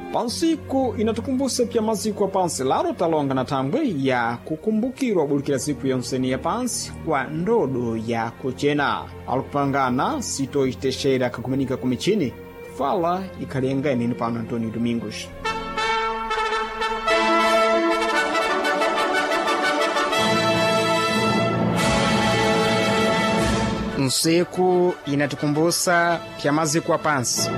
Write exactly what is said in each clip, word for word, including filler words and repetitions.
Pansiku inatukumbusha pia maziko ya pansi laro talonga na tambwe ya kukumbukirwa bulikira siku yonseni ya pansi kwa ndodo ya kuchena. Alupangana sito iteshera kakumenika kumichini fala ikaliengani ni pano Antônio Domingos. Nsiku inatukumbusha pia maziko ya pansi.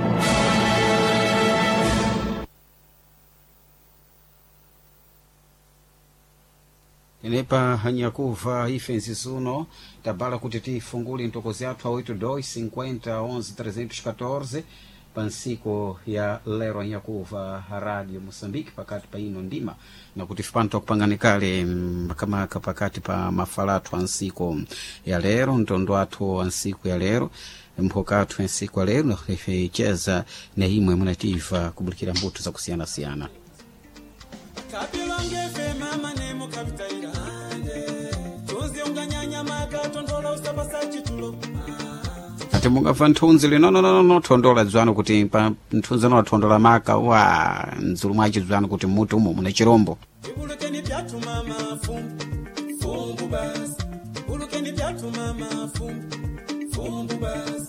Inepa hanyakuva ifensi suno tabala kuti tifunguli ntokozi athu a oito dois cinquenta onze trezentos e quatorze pansiko ya lero hanyakuva Radio Moçambique pakati pa ino ndima na kuti fipanta kupanganikale makamaka pakati pa mafalatu ansiko ya lero ntondo athu ansiko ya lero mpoka athu ansiko ya lero ifecheza na imwe munativa kubulikira mbuto za kusiyana siyana. Kapilonge fe mama nemo kapitaira Tuzi unganyanya maka tondola ustabasa chitulo Ati munga fa nthunzi li no no no no tondola zwanu kuti pa nthunzi no tondola maka wa nzulu mwachi zwanu kuti mutu umu muna chirombo Ibulukeni pyatu mama fumbu Fumbu basi Ibulukeni pyatu mama fumbu Fumbu basi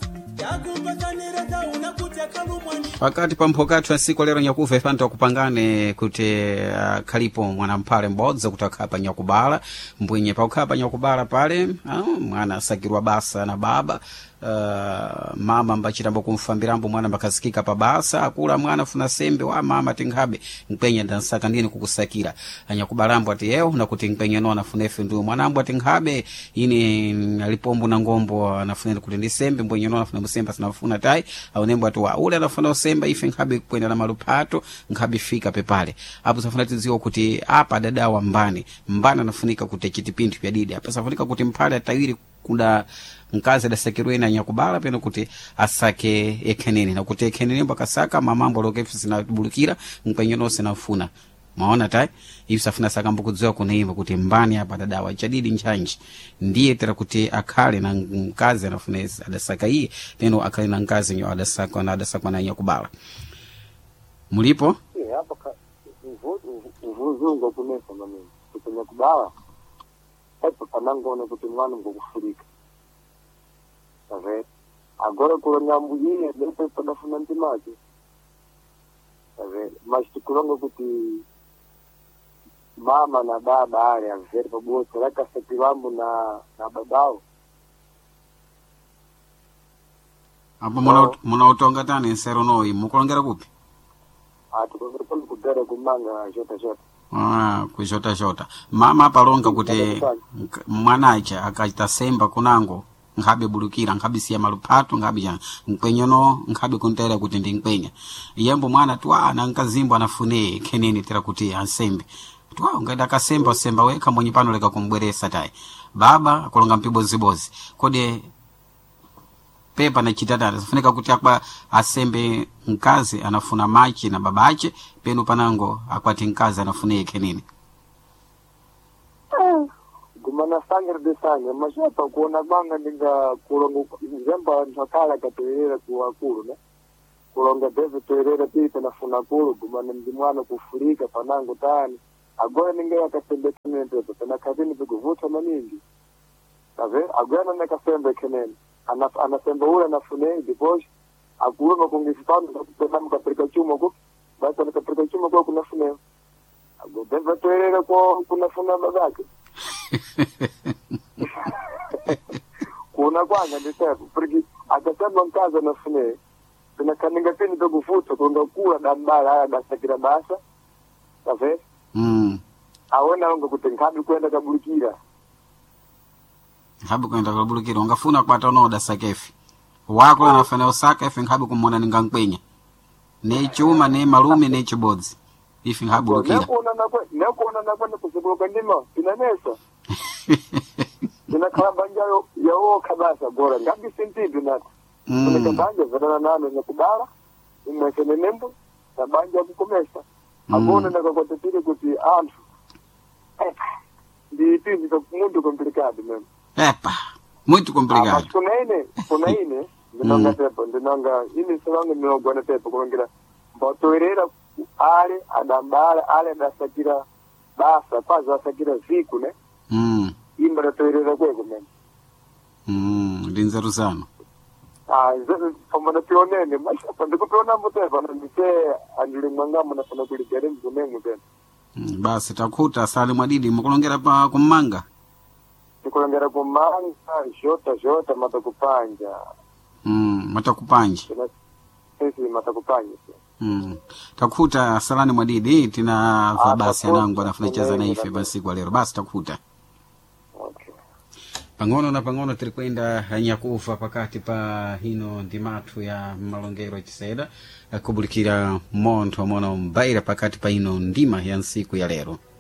Wakati pa mpokatu ya siku lero nyakufa ifanta kupangane kuti uh, kalipo mwana mpale mbodza kutakapa nyakubala mbwenye pa ukapa nyakubala pale uh, mwana sakirwa basa na baba uh, mama mbachitambo kumfambirambo mwana mbakasikika pa basa akula mwana funa sembe wa mama tinghabe mpenye ndansaka ndini kukusakira anyakubalambo ati yeo na kuti mpenye no anafunefe ndu mwanambo ati nghabe ini alipombu na ngombo anafuneni kuti ndi sembe mbwenye no anafuna musemba sinafuna tai au nembo atu wa ule anafuna usemba ife nghabe kwenda na malupato nghabe fika pepale hapo safuna tiziwa kuti apa dada wa mbani mbani anafunika kuti chitipintu vya didi hapa safunika kuti mpale atawiri kuna mkazi adasekirwe na nyakubala peno kuti asake ekeneni na kuti ekeneni mpaka saka mamambo lokefu sinabulukira mpenye no sinafuna maona tai hivi safuna saka mbukudziwa kunaimba kuti mbani hapa dadawa chadidi nchanji ndiye tera kuti akale na mkazi anafunesa adasaka hii neno akale na mkazi nyo adasaka na adasaka na nyakubala mulipo eh hapa uvuzungu kunesa mami kuti nyakubala hapo panango na kuti mwana ngokufurika sabe agora kula nyambu yini ndipo padafuna ntimaje sabe mas tukulongo kuti mama na baba ale avere pamoja laka sepibambo na na babao hapo mwana mwana utonga tani sero noi mukolongera kupi ati kwa kudara kumanga jota jota ah kujota jota mama palonga kuti mwanacha akachita semba kunango nghabe bulukira nghabe siya malupato nghabe ya mpenyono nghabe kontera kuti ndi mpenya yembo mwana twa na nkazimbo anafune keneni tera kuti ansembe twa ngada kasemba semba weka mwenye pano leka kumbweresa tai baba akolonga mpibozi bozi kode pepa na chitata afunika kuti akwa asembe nkazi anafuna machi na babache penu panango akwati nkazi anafune keneni kumana sangre de sangre mashapa kuona banga ndinga kulongo zemba ntakala katerera kuwa kulu ne kulonga deve terera pita nafuna kulu kumana ndimwana kufurika panango tani agora ninge akasembekene nteto tena kazini biguvuta maningi sabe agora na kasembe keneni ana anasemba ule nafune diposh akulu kungifipano kupenda mkapeleka chuma huko basi anakapeleka chuma kwa kunafune agora deve terera kwa kunafuna babake kuna kwanga ndisepo porque akasema mkaza nafune tuna kaninga pini biguvuta kunga kula dambala haya dasakira basa sabe mm aona ngo kutenkabi kwenda kabulukira habu kwenda kabulukira ungafuna kwata noda sakefi wako anafanya osaka ife ngabu kumona ningankwenya ne chuma ne malume ne chibodzi ife ngabu lukira nako na kwa nako na kwa kusibuka ndima inanesa ina kamba njalo yao kabasa bora ngabi sentido nako kuna kabanja zadana nalo nyakubala imesene nembo na banja kukomesha agona na kwa tatiri kuti antu ndi tizi kwa muito complicado mesmo epa muito complicado mas kuna ine kuna ine ndinanga tepo ndinanga ini salanga ndinogwana tepo kumengira mbotoerera ale adambala ale adasakira basa pazo asakira ziku ne mm imba ratoirera kweko mene mm linzeru zano ah nze pamana pionene masha ndikupiona muteva na ndise andili mwangamu nafuna kuligere mzunemu tena mm, basi takuta sali mwadidi mukulongera pa kumanga nikulongera kumanga jota jota matakupanja mm matakupanja sisi matakupanja mm takuta salani mwadidi tina va basi anangu anafuna cheza na ife basi kwa lero basi takuta okay pangono na pangono tilikwenda nyakufa pakati pa hino ndimatu ya malongero chiseda kubulikira montho mono mbaira pakati pa hino ndima ya nsiku ya lero.